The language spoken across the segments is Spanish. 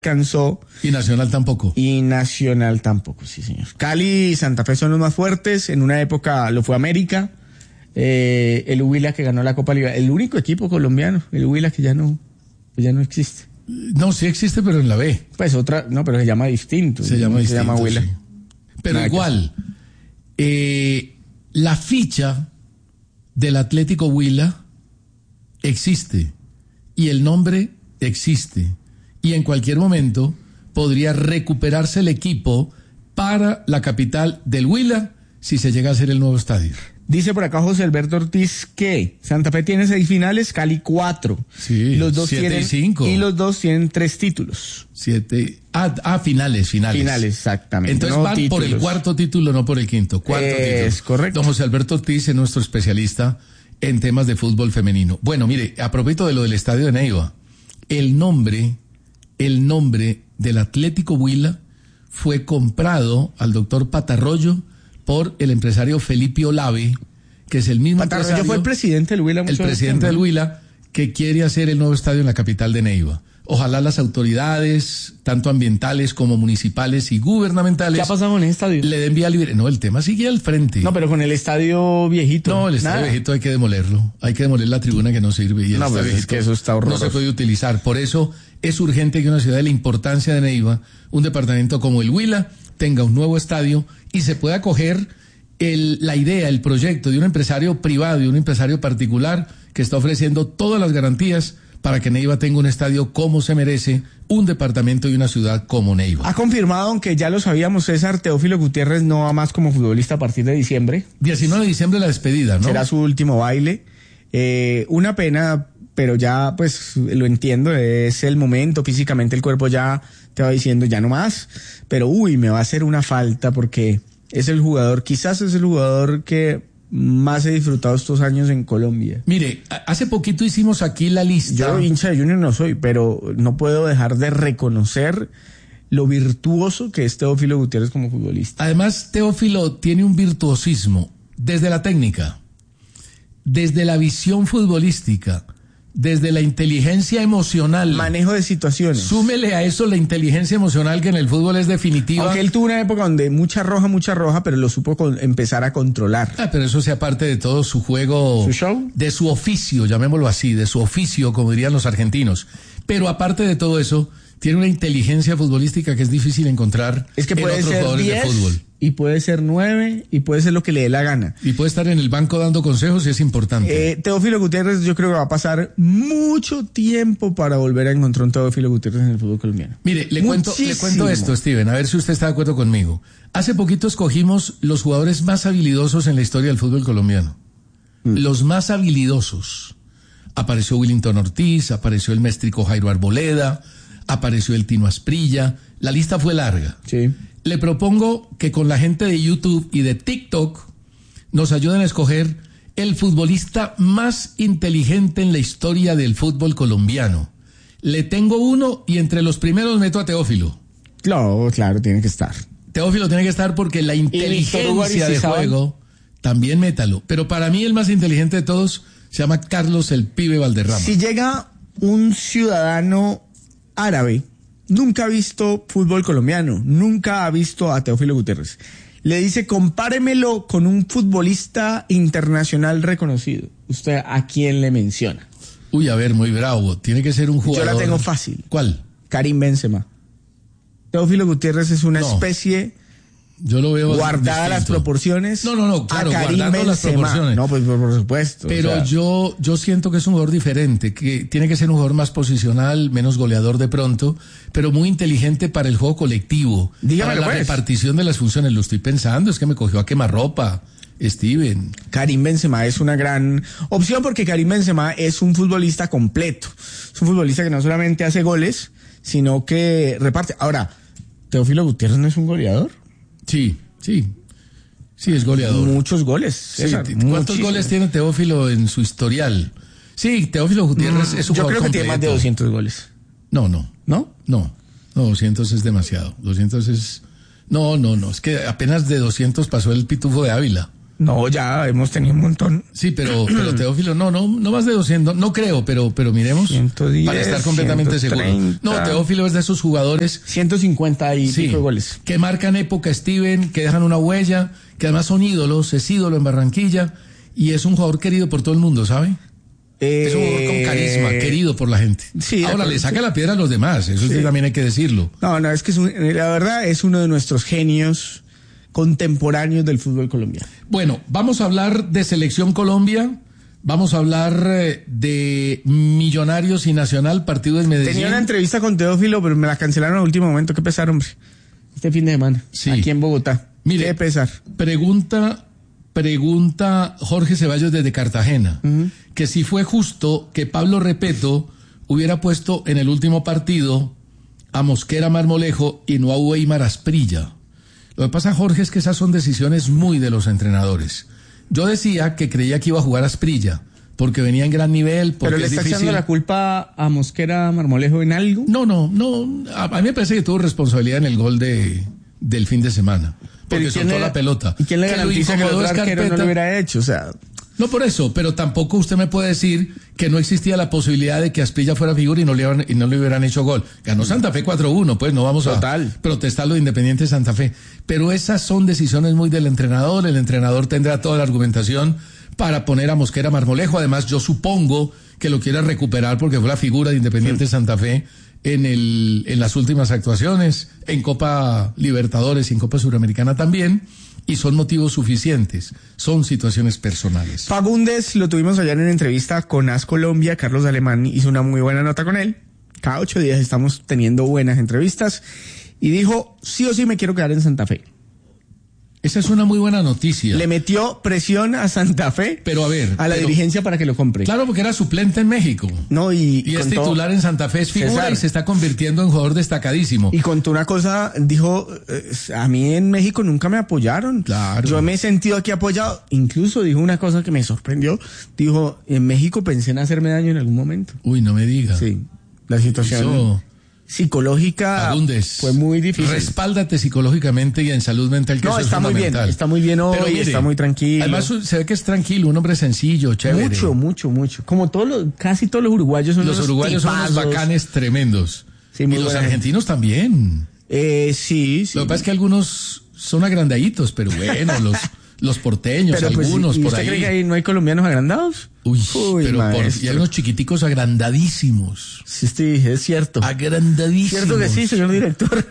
alcanzó. Y Nacional tampoco. Y Nacional tampoco, sí, señor. Cali y Santa Fe son los más fuertes. En una época lo fue América. El Huila que ganó la Copa Liga. El único equipo colombiano. El Huila que ya no existe. No, sí existe, pero en la B. Pues otra, no, pero se llama distinto. Se llama Huila. Sí. Pero nada igual, la ficha del Atlético Huila existe. Y el nombre existe. Y en cualquier momento podría recuperarse el equipo para la capital del Huila si se llega a hacer el nuevo estadio. Dice por acá José Alberto Ortiz que Santa Fe tiene 6 finales, Cali 4. Sí, los dos 7 tienen, y 5. Y los dos tienen 3 títulos. 7. Finales. Finales, exactamente. Entonces no van títulos. por el cuarto título, no por el quinto. Cuarto título. Es correcto. Don José Alberto Ortiz es nuestro especialista en temas de fútbol femenino. Bueno, mire, a propósito de lo del estadio de Neiva, el nombre del Atlético Huila fue comprado al doctor Patarroyo por el empresario Felipe Olave, que es el mismo Patarroyo empresario, fue el presidente del Huila. el presidente del Huila, que quiere hacer el nuevo estadio en la capital de Neiva. Ojalá las autoridades, tanto ambientales como municipales y gubernamentales, ¿qué ha pasado con el estadio? le den vía libre. No, el tema sigue al frente. No, pero con el estadio viejito. No, el estadio viejito hay que demolerlo. Hay que demoler la tribuna que no sirve. Y el estadio pues es que eso está horroroso. no se puede utilizar. Por eso es urgente que una ciudad de la importancia de Neiva, un departamento como el Huila, tenga un nuevo estadio y se pueda acoger la idea, el proyecto de un empresario privado y un empresario particular que está ofreciendo todas las garantías para que Neiva tenga un estadio como se merece, un departamento y una ciudad como Neiva. Ha confirmado, aunque ya lo sabíamos, César, Teófilo Gutiérrez no va más como futbolista a partir de diciembre. 19 de diciembre la despedida, ¿no? Será su último baile. Una pena, pero ya pues lo entiendo, es el momento, físicamente el cuerpo ya te va diciendo ya no más, pero me va a hacer una falta porque es el jugador, quizás es el jugador que más he disfrutado estos años en Colombia. Mire, hace poquito hicimos aquí la lista. Yo hincha de Junior no soy, pero no puedo dejar de reconocer lo virtuoso que es Teófilo Gutiérrez como futbolista. Además, Teófilo tiene un virtuosismo desde la técnica, desde la visión futbolística, desde la inteligencia emocional. Manejo de situaciones. Súmele a eso la inteligencia emocional que en el fútbol es definitiva. Aunque él tuvo una época donde mucha roja, pero lo supo empezar a controlar. Pero eso sea parte de todo su juego. ¿Su show? De su oficio, llamémoslo así, de su oficio, como dirían los argentinos. Pero aparte de todo eso, tiene una inteligencia futbolística que es difícil encontrar en otros jugadores de fútbol. Y puede ser 9, y puede ser lo que le dé la gana. Y puede estar en el banco dando consejos y es importante. Teófilo Gutiérrez, yo creo que va a pasar mucho tiempo para volver a encontrar un Teófilo Gutiérrez en el fútbol colombiano. Mire, le cuento esto, Steven, a ver si usted está de acuerdo conmigo. Hace poquito escogimos los jugadores más habilidosos en la historia del fútbol colombiano. Los más habilidosos. Apareció Willington Ortiz, apareció el méstrico Jairo Arboleda, apareció el Tino Asprilla. La lista fue larga. Sí. Le propongo que con la gente de YouTube y de TikTok nos ayuden a escoger el futbolista más inteligente en la historia del fútbol colombiano. Le tengo uno y entre los primeros meto a Teófilo. Claro, tiene que estar. Teófilo tiene que estar porque la inteligencia de juego también métalo. Pero para mí el más inteligente de todos se llama Carlos el Pibe Valderrama. Si llega un ciudadano árabe, nunca ha visto fútbol colombiano, nunca ha visto a Teófilo Gutiérrez, le dice, compáremelo con un futbolista internacional reconocido. ¿Usted a quién le menciona? A ver, muy bravo. Tiene que ser un jugador. Yo la tengo fácil. ¿Cuál? Karim Benzema. Teófilo Gutiérrez es una especie... Yo lo veo guardadas las proporciones. No, claro, guardando las proporciones. No, pues por supuesto. Pero yo siento que es un jugador diferente, que tiene que ser un jugador más posicional, menos goleador de pronto, pero muy inteligente para el juego colectivo. Dígamelo, para la repartición de las funciones. Lo estoy pensando, es que me cogió a quemarropa, Steven. Karim Benzema es una gran opción porque Karim Benzema es un futbolista completo. Es un futbolista que no solamente hace goles, sino que reparte. Ahora, ¿Teófilo Gutiérrez no es un goleador? Sí, es goleador. Muchos goles, César. Sí, ¿cuántos goles tiene Teófilo en su historial? Sí, Teófilo Gutiérrez es un jugador completo. Yo creo que tiene más de 200 goles. No, 200 es demasiado. 200 es... No, es que apenas de 200 pasó el Pitufo de Ávila. No, ya hemos tenido un montón. Sí, pero Teófilo, no más de 200, no creo, pero miremos 110, para estar completamente 130. seguro. No, Teófilo es de esos jugadores 150 y pico de goles. que marcan época, Steven, que dejan una huella, que además son ídolos, es ídolo en Barranquilla y es un jugador querido por todo el mundo, ¿sabe? Es un jugador con carisma, querido por la gente. Sí, ahora le saca la piedra a los demás, eso sí también hay que decirlo. No, es que la verdad es uno de nuestros genios contemporáneos del fútbol colombiano. Bueno, vamos a hablar de Selección Colombia, vamos a hablar de Millonarios y Nacional, partido en Medellín. Tenía una entrevista con Teófilo, pero me la cancelaron al último momento. Qué pesar, hombre. Este fin de semana, aquí en Bogotá. Mire, qué pesar. Pregunta Jorge Ceballos desde Cartagena, que si fue justo que Pablo Repeto hubiera puesto en el último partido a Mosquera Marmolejo y no a Weimar Asprilla. Lo que pasa, Jorge, es que esas son decisiones muy de los entrenadores. Yo decía que creía que iba a jugar Asprilla, porque venía en gran nivel, porque ¿pero le está echando la culpa a Mosquera Marmolejo en algo? No. A mí me parece que tuvo responsabilidad en el gol del fin de semana, porque soltó la pelota. ¿Y quién le garantiza que el otro arquero no lo hubiera hecho? O sea... No por eso, pero tampoco usted me puede decir que no existía la posibilidad de que Asprilla fuera figura y no le hubieran hecho gol. Ganó Santa Fe 4-1, pues no vamos a protestar lo de Independiente Santa Fe. Pero esas son decisiones muy del entrenador. El entrenador tendrá toda la argumentación para poner a Mosquera Marmolejo. Además, yo supongo que lo quiere recuperar porque fue la figura de Independiente Santa Fe en las últimas actuaciones, en Copa Libertadores y en Copa Suramericana también. Y son motivos suficientes, son situaciones personales. Fagundes lo tuvimos ayer en entrevista con AS Colombia. Carlos Alemán hizo una muy buena nota con él. Cada 8 días estamos teniendo buenas entrevistas. Y dijo, sí o sí me quiero quedar en Santa Fe. Esa es una muy buena noticia. Le metió presión a Santa Fe, pero a la dirigencia para que lo compre. Claro, porque era suplente en México. No, y es titular en Santa Fe, es figura César, y se está convirtiendo en jugador destacadísimo. Y contó una cosa, dijo, a mí en México nunca me apoyaron. Claro. Yo me he sentido aquí apoyado. Incluso dijo una cosa que me sorprendió. Dijo, en México pensé en hacerme daño en algún momento. Uy, no me diga. Sí, la situación psicológica Fagundes, fue muy difícil. Respáldate psicológicamente y en salud mental, que eso es fundamental. Está muy bien hoy, mire, está muy tranquilo. Además se ve que es tranquilo, un hombre sencillo, chévere. Mucho. Como casi todos los uruguayos son unos bacanes tremendos. Sí, y los argentinos también. Sí. Lo que pasa es que algunos son agrandaditos, pero bueno, los porteños, pero algunos pues, por ahí. ¿Usted cree que ahí no hay colombianos agrandados? Uy, pero y hay unos chiquiticos agrandadísimos. Sí, es cierto. Agrandadísimos. Cierto que sí, señor director.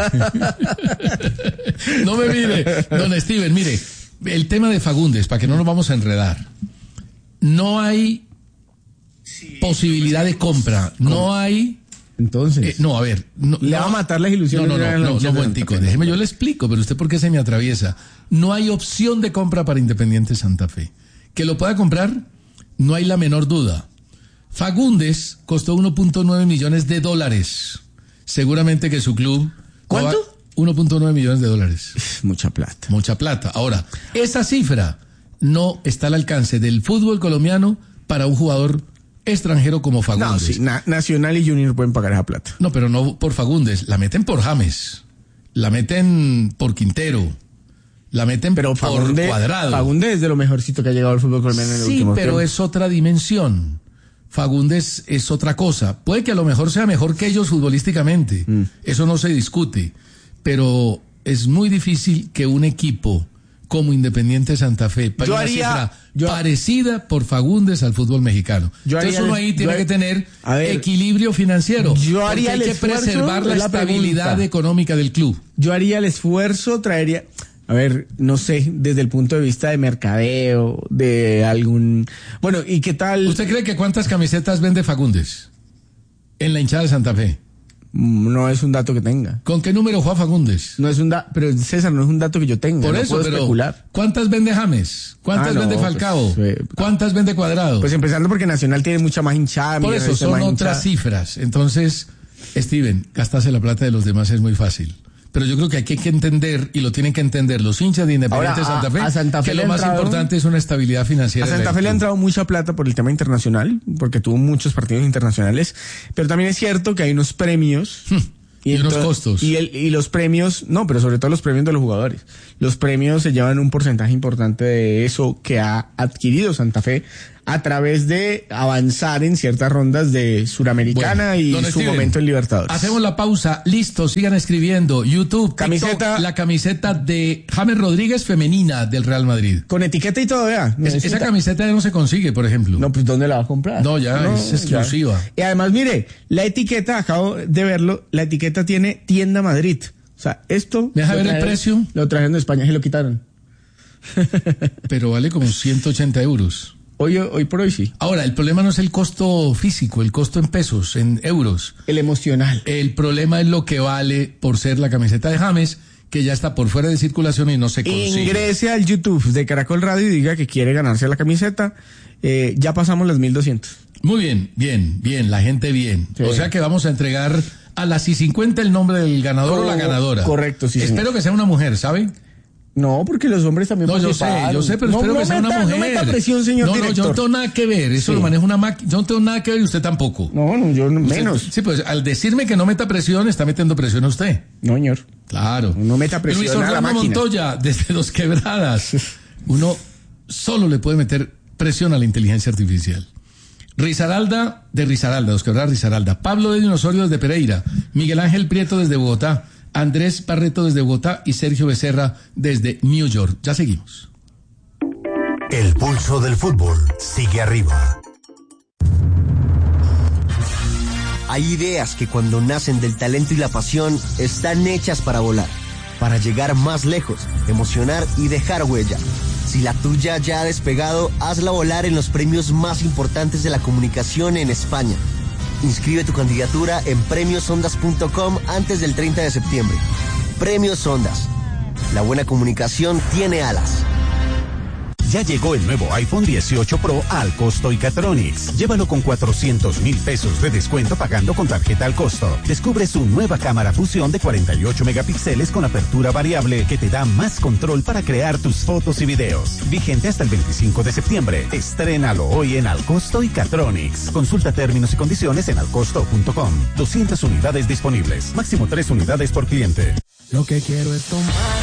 No me mire, don Steven, mire, el tema de Fagundes, para que no nos vamos a enredar. No hay posibilidad de compra, no hay... Entonces, no, a ver, le va a matar las ilusiones. No, momentico, déjeme, yo le explico, pero usted por qué se me atraviesa. No hay opción de compra para Independiente Santa Fe. Que lo pueda comprar, no hay la menor duda. Fagundes costó 1.9 millones de dólares. Seguramente que su club... ¿Cuánto? 1.9 millones de dólares. Mucha plata. Mucha plata. Ahora, esa cifra no está al alcance del fútbol colombiano para un jugador extranjero como Fagundes. No, sí, Nacional y Junior pueden pagar esa plata. No, pero no por Fagundes, la meten por James, la meten por Quintero, la meten por Cuadrado. Fagundes es de lo mejorcito que ha llegado al fútbol colombiano en el último tiempo. Sí, pero es otra dimensión. Fagundes es otra cosa. Puede que a lo mejor sea mejor que ellos futbolísticamente, eso no se discute, pero es muy difícil que un equipo como Independiente Santa Fe pague una cifra parecida por Fagundes al fútbol mexicano. Entonces uno ahí tiene que tener equilibrio financiero. Porque hay que preservar la estabilidad económica del club. Yo haría el esfuerzo, traería... A ver, no sé, desde el punto de vista de mercadeo, de algún... Bueno, ¿y qué tal? ¿Usted cree que cuántas camisetas vende Fagundes en la hinchada de Santa Fe? No es un dato que tenga. ¿Con qué número juega Fagundes? No es un dato, pero César, no es un dato que yo tenga. Por eso, pero especular. ¿Cuántas vende James? ¿Cuántas vende Falcao? Pues, ¿Cuántas vende Cuadrado? Pues empezando porque Nacional tiene mucha más hinchada. Por eso son otras cifras. Entonces, Steven, gastarse la plata de los demás es muy fácil. Pero yo creo que hay que entender, y lo tienen que entender los hinchas de Independiente Santa Fe, que lo más importante es una estabilidad financiera. A Santa Fe le ha entrado mucha plata por el tema internacional, porque tuvo muchos partidos internacionales, pero también es cierto que hay unos premios Y unos costos. Y los premios, no, pero sobre todo los premios de los jugadores. Los premios se llevan un porcentaje importante de eso que ha adquirido Santa Fe a través de avanzar en ciertas rondas de Suramericana y su momento en Libertadores. Hacemos la pausa. Listo, sigan escribiendo. YouTube, camiseta, TikTok, la camiseta de James Rodríguez femenina del Real Madrid. Con etiqueta y todo, vea. Esa camiseta ya no se consigue, por ejemplo. No, pues ¿dónde la va a comprar? No, ya es exclusiva. Ya. Y además, mire, la etiqueta, acabo de verlo, la etiqueta tiene Tienda Madrid. O sea, esto... ¿Me deja ver el precio? Lo trajeron de España y lo quitaron. Pero vale como 180 euros. Hoy por hoy sí. Ahora, el problema no es el costo físico, el costo en pesos, en euros. El emocional. El problema es lo que vale por ser la camiseta de James, que ya está por fuera de circulación y no se consigue. Ingrese al YouTube de Caracol Radio y diga que quiere ganarse la camiseta. Ya pasamos las 1,200. Muy bien, la gente bien. Sí. O sea que vamos a entregar a las 50 el nombre del ganador o la ganadora. Correcto, sí. Espero que sea una mujer, ¿sabe? No, porque los hombres también participaron. Yo sé, pero espero que sea una mujer. No meta presión, señor director. Yo no tengo nada que ver, eso lo maneja una máquina. Yo no tengo nada que ver y usted tampoco. No, yo menos. Sí, pues al decirme que no meta presión, está metiendo presión a usted. No, señor. Claro. No meta presión a la máquina. Montoya, desde Los Quebradas. Uno solo le puede meter presión a la inteligencia artificial. Risaralda, Los Quebradas, Risaralda. Pablo de Dinosaurio desde Pereira. Miguel Ángel Prieto desde Bogotá. Andrés Barreto desde Bogotá y Sergio Becerra desde New York. Ya seguimos. El pulso del fútbol sigue arriba. Hay ideas que cuando nacen del talento y la pasión están hechas para volar, para llegar más lejos, emocionar y dejar huella. Si la tuya ya ha despegado, hazla volar en los premios más importantes de la comunicación en España. Inscribe tu candidatura en premiosondas.com antes del 30 de septiembre. Premios Ondas. La buena comunicación tiene alas. Ya llegó el nuevo iPhone 18 Pro al costo Icatronics. Llévalo con 400,000 pesos de descuento pagando con tarjeta al costo. Descubre su nueva cámara fusión de 48 megapíxeles con apertura variable que te da más control para crear tus fotos y videos. Vigente hasta el 25 de septiembre. Estrénalo hoy en Alcosto Icatronics. Consulta términos y condiciones en alcosto.com. 200 unidades disponibles. Máximo 3 unidades por cliente. Lo que quiero es tomar